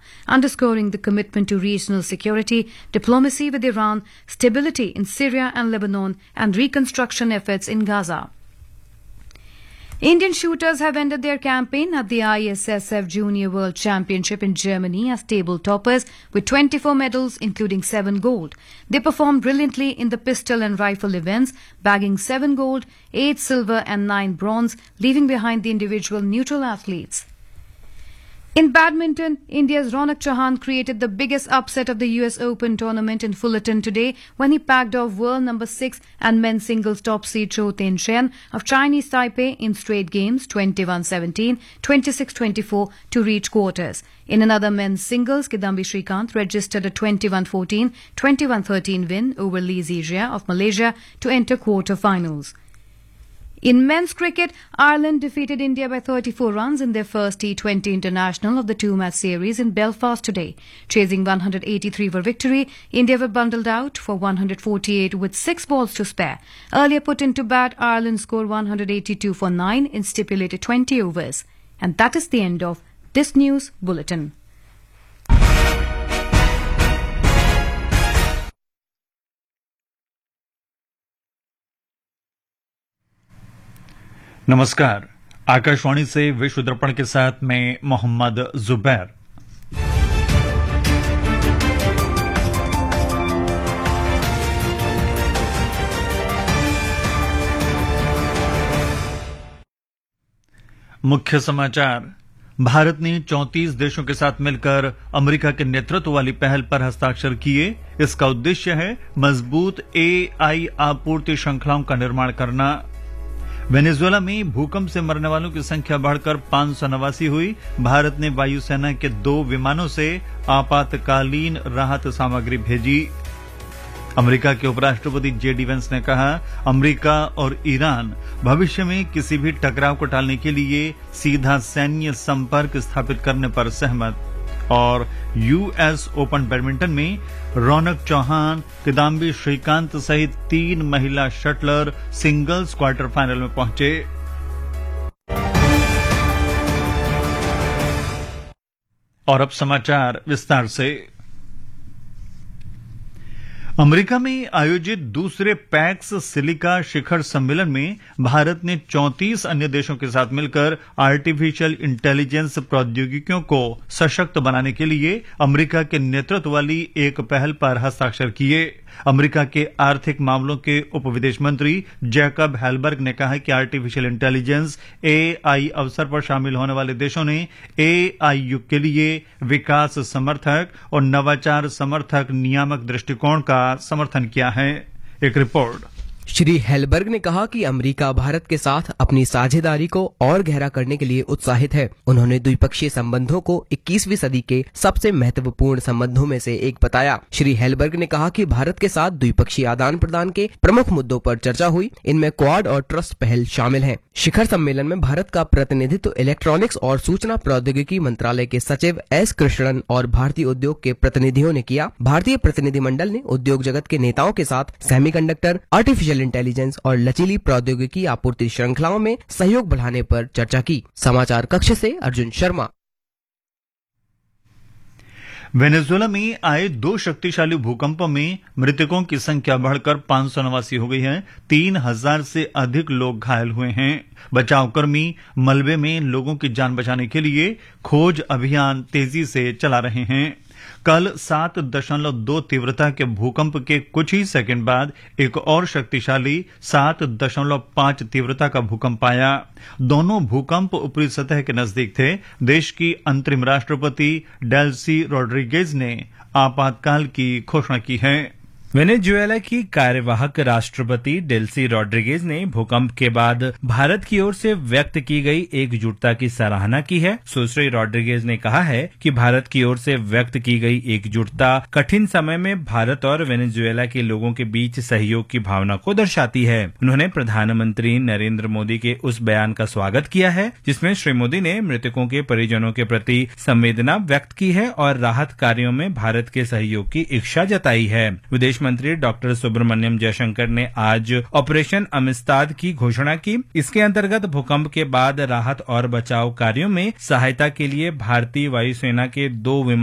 underscoring the commitment to regional security, diplomacy with Iran, stability in Syria and Lebanon, and reconstruction efforts in Gaza. Indian shooters have ended their campaign at the ISSF Junior World Championship in Germany as table toppers with 24 medals, including 7 gold. They performed brilliantly in the pistol and rifle events, bagging 7 gold, 8 silver and 9 bronze, leaving behind the individual neutral athletes. In badminton, India's Ronak Chauhan created the biggest upset of the US Open tournament in Fullerton today when he packed off world number 6 and men's singles top seed Chou Tien-Shen of Chinese Taipei in straight games 21-17, 26-24 to reach quarters. In another men's singles, Kidambi Srikanth registered a 21-14, 21-13 win over Lee Zijia of Malaysia to enter quarter-finals. In men's cricket, Ireland defeated India by 34 runs in their first T20 international of the two-match series in Belfast today. Chasing 183 for victory, India were bundled out for 148 with 6 balls to spare. Earlier put into bat, Ireland scored 182 for 9 in stipulated 20 overs. And that is the end of this news bulletin. नमस्कार। आकाशवाणी से विश्व दर्पण के साथ मैं मोहम्मद जुबैर। मुख्य समाचार। भारत ने 34 देशों के साथ मिलकर अमेरिका के नेतृत्व वाली पहल पर हस्ताक्षर किए। इसका उद्देश्य है मजबूत एआई आपूर्ति श्रृंखलाओं का निर्माण करना। वेनेजुएला में भूकंप से मरने वालों की संख्या बढ़कर 589 हुई। भारत ने वायुसेना के 2 विमानों से आपातकालीन राहत सामग्री भेजी। अमेरिका के उपराष्ट्रपति जेडी वेंस ने कहा, अमेरिका और ईरान भविष्य में किसी भी टकराव को टालने के लिए सीधा सैन्य संपर्क स्थापित करने पर सहमत। और यूएस ओपन बैडमिंटन में रौनक चौहान, किदाम्बी श्रीकांत सहित 3 महिला शटलर सिंगल्स क्वार्टर फाइनल में पहुंचे। और अब समाचार विस्तार से। अमेरिका में आयोजित दूसरे पैक्स सिलिका शिखर सम्मेलन में भारत ने 34 अन्य देशों के साथ मिलकर आर्टिफिशियल इंटेलिजेंस प्रौद्योगिकियों को सशक्त बनाने के लिए अमेरिका के नेतृत्व वाली एक पहल पर हस्ताक्षर किए। अमेरिका के आर्थिक मामलों के उप विदेश मंत्री जैकब हेलबर्ग ने कहा कि आर्टिफिशियल इंटेलिजेंस एआई अवसर पर शामिल होने वाले देशों ने एआई युग के लिए विकास समर्थक और नवाचार समर्थक नियामक दृष्टिकोण का समर्थन किया है। एक रिपोर्ट। श्री हेलबर्ग ने कहा कि अमेरिका भारत के साथ अपनी साझेदारी को और गहरा करने के लिए उत्साहित है। उन्होंने द्विपक्षीय संबंधों को 21वीं सदी के सबसे महत्वपूर्ण संबंधों में से एक बताया। श्री हेलबर्ग ने कहा कि भारत के साथ द्विपक्षीय आदान प्रदान के प्रमुख मुद्दों पर चर्चा हुई। इनमें क्वाड और ट्रस्ट पहल शामिल है। शिखर सम्मेलन में भारत का प्रतिनिधित्व इलेक्ट्रॉनिक्स और सूचना प्रौद्योगिकी मंत्रालय के सचिव एस कृष्णन और भारतीय उद्योग के प्रतिनिधियों ने किया। भारतीय प्रतिनिधिमंडल ने उद्योग जगत के नेताओं के साथ सेमीकंडक्टर, आर्टिफिशियल इंटेलिजेंस और लचीली प्रौद्योगिकी आपूर्ति श्रृंखलाओं में सहयोग बढ़ाने पर चर्चा की। समाचार कक्ष से अर्जुन शर्मा। वेनेजुएला में आए 2 शक्तिशाली भूकंपों में मृतकों की संख्या बढ़कर 589 हो गई है। 3000 से अधिक लोग घायल हुए हैं। बचावकर्मी मलबे में लोगों की जान बचाने के लिए खोज अभियान तेजी से चला रहे हैं। कल 7.2 तीव्रता के भूकंप के कुछ ही सेकंड बाद एक और शक्तिशाली 7.5 तीव्रता का भूकंप आया। दोनों भूकंप ऊपरी सतह के नजदीक थे। देश की अंतरिम राष्ट्रपति डेल्सी रोड्रिगेज ने आपातकाल की घोषणा की है। वेनेजुएला की कार्यवाहक राष्ट्रपति डेल्सी रॉड्रिगेज ने भूकंप के बाद भारत की ओर से व्यक्त की गई एकजुटता की सराहना की है। सुश्री रॉड्रिगेज ने कहा है कि भारत की ओर से व्यक्त की गई एकजुटता कठिन समय में भारत और वेनेजुएला के लोगों के बीच सहयोग की भावना को दर्शाती है। उन्होंने प्रधानमंत्री नरेंद्र मोदी के उस बयान का स्वागत किया है जिसमें श्री मोदी ने मृतकों के परिजनों के प्रति संवेदना व्यक्त की है और राहत कार्यों में भारत के सहयोग की इच्छा जताई है। विदेश मंत्री डॉक्टर सुब्रमण्यम जयशंकर ने आज ऑपरेशन अमिस्ताद की घोषणा की। इसके अंतर्गत भूकंप के बाद राहत और बचाव कार्यों में सहायता के लिए भारतीय वायुसेना के 2 विमान